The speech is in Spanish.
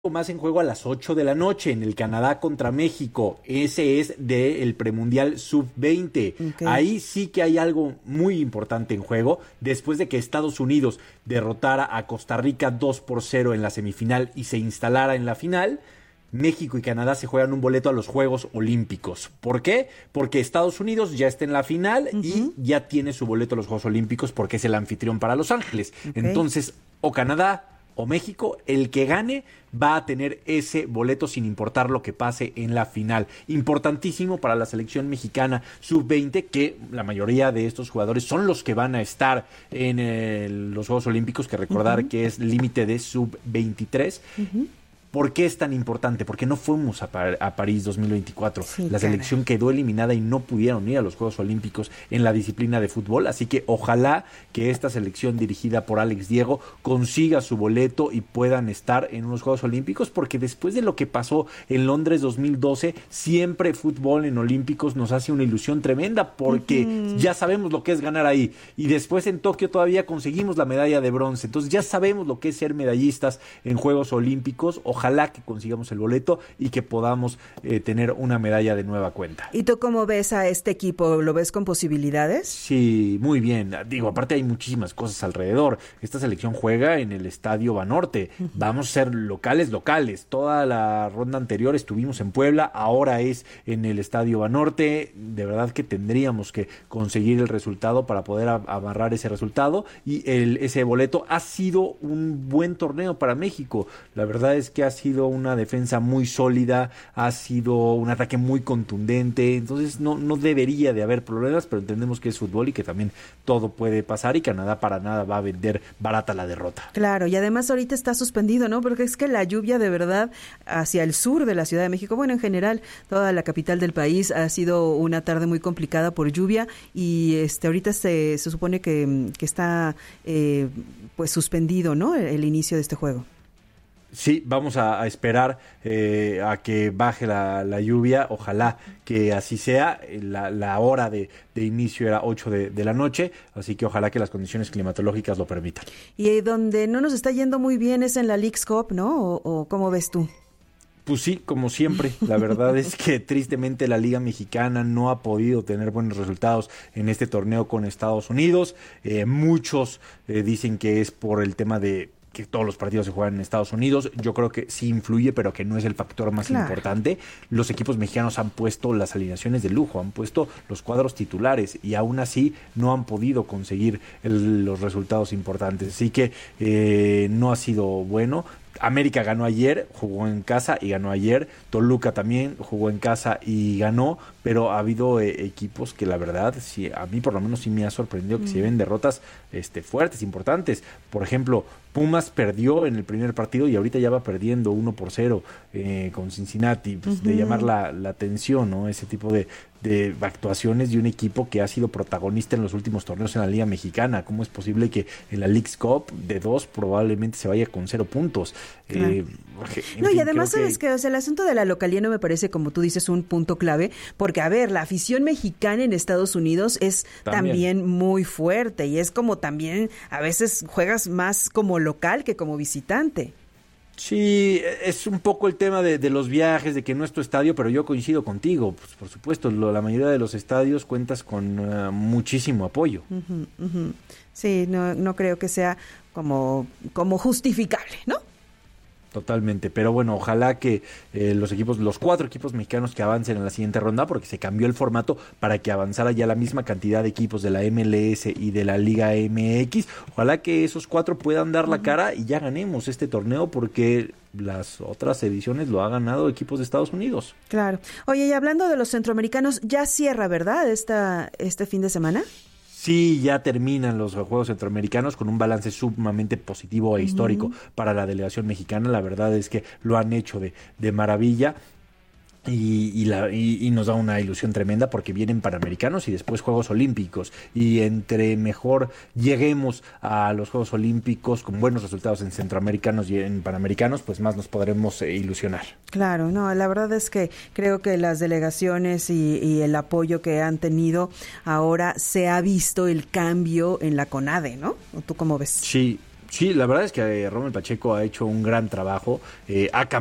más en juego a las 8 de la noche en el Canadá contra México. Ese es del premundial sub-20. Okay. Ahí sí que hay algo muy importante en juego. Después de que Estados Unidos derrotara a Costa Rica 2-0 en la semifinal y se instalara en la final, México y Canadá se juegan un boleto a los Juegos Olímpicos. ¿Por qué? Porque Estados Unidos ya está en la final y ya tiene su boleto a los Juegos Olímpicos porque es el anfitrión para Los Ángeles. Okay. Entonces, o Canadá o México, el que gane va a tener ese boleto sin importar lo que pase en la final. Importantísimo para la selección mexicana sub-20, que la mayoría de estos jugadores son los que van a estar en los Juegos Olímpicos, que recordar que es límite de sub-23. ¿Por qué es tan importante? Porque no fuimos a París 2024. Sí, la selección quedó eliminada y no pudieron ir a los Juegos Olímpicos en la disciplina de fútbol. Así que ojalá que esta selección dirigida por Alex Diego consiga su boleto y puedan estar en unos Juegos Olímpicos, porque después de lo que pasó en Londres 2012, siempre fútbol en Olímpicos nos hace una ilusión tremenda, porque ya sabemos lo que es ganar ahí. Y después en Tokio todavía conseguimos la medalla de bronce. Entonces ya sabemos lo que es ser medallistas en Juegos Olímpicos. Ojalá que consigamos el boleto y que podamos tener una medalla de nueva cuenta. ¿Y tú cómo ves a este equipo? ¿Lo ves con posibilidades? Sí, muy bien. Digo, aparte hay muchísimas cosas alrededor. Esta selección juega en el Estadio Banorte. Vamos a ser locales. Toda la ronda anterior estuvimos en Puebla, ahora es en el Estadio Banorte. De verdad que tendríamos que conseguir el resultado para poder amarrar ese resultado. Y ese boleto ha sido un buen torneo para México. La verdad es que ha sido una defensa muy sólida, ha sido un ataque muy contundente, entonces no debería de haber problemas, pero entendemos que es fútbol y que también todo puede pasar, y Canadá para nada va a vender barata la derrota. Claro, y además ahorita está suspendido, ¿no? Porque es que la lluvia de verdad hacia el sur de la Ciudad de México, bueno, en general toda la capital del país ha sido una tarde muy complicada por lluvia, y ahorita se supone que está pues suspendido, ¿no? El inicio de este juego. Sí, vamos a esperar a que baje la lluvia, ojalá que así sea. La hora de inicio era 8 de la noche, así que ojalá que las condiciones climatológicas lo permitan. Y donde no nos está yendo muy bien es en la Leagues Cup, ¿no? ¿O cómo ves tú? Pues sí, como siempre, la verdad es que tristemente la Liga Mexicana no ha podido tener buenos resultados en este torneo con Estados Unidos. Muchos dicen que es por el tema de que todos los partidos se juegan en Estados Unidos. Yo creo que sí influye, pero que no es el factor más importante. Los equipos mexicanos han puesto las alineaciones de lujo, han puesto los cuadros titulares y aún así no han podido conseguir los resultados importantes. Así que no ha sido bueno. América ganó ayer, jugó en casa y ganó ayer. Toluca también jugó en casa y ganó, pero ha habido equipos que la verdad, sí, a mí por lo menos sí me ha sorprendido que se lleven derrotas fuertes, importantes. Por ejemplo, Pumas perdió en el primer partido y ahorita ya va perdiendo 1-0 con Cincinnati, pues, de llamar la atención, ¿no? Ese tipo de actuaciones de un equipo que ha sido protagonista en los últimos torneos en la Liga Mexicana. ¿Cómo es posible que en la Leagues Cup de 2 probablemente se vaya con 0 puntos? Claro. Y además sabes que, o sea, el asunto de la localía no me parece, como tú dices, un punto clave, porque a ver, la afición mexicana en Estados Unidos es también muy fuerte, y es como también a veces juegas más como local que como visitante. Sí, es un poco el tema de los viajes, de que no es tu estadio, pero yo coincido contigo. Pues, por supuesto, la mayoría de los estadios cuentas con muchísimo apoyo. Sí, no creo que sea como justificable, ¿no? Totalmente, pero bueno, ojalá que los 4 equipos mexicanos que avancen en la siguiente ronda, porque se cambió el formato para que avanzara ya la misma cantidad de equipos de la MLS y de la Liga MX, ojalá que esos 4 puedan dar la cara y ya ganemos este torneo, porque las otras ediciones lo ha ganado equipos de Estados Unidos. Claro. Oye, y hablando de los centroamericanos, ya cierra, ¿verdad? Este fin de semana. Sí, ya terminan los Juegos Centroamericanos con un balance sumamente positivo e histórico para la delegación mexicana. La verdad es que lo han hecho de maravilla. Y nos da una ilusión tremenda, porque vienen Panamericanos y después Juegos Olímpicos, y entre mejor lleguemos a los Juegos Olímpicos con buenos resultados en Centroamericanos y en Panamericanos, pues más nos podremos ilusionar. Claro, no, la verdad es que creo que las delegaciones y el apoyo que han tenido ahora, se ha visto el cambio en la CONADE, ¿no? ¿Tú cómo ves? Sí, Sí, la verdad es que Rommel Pacheco ha hecho un gran trabajo, ha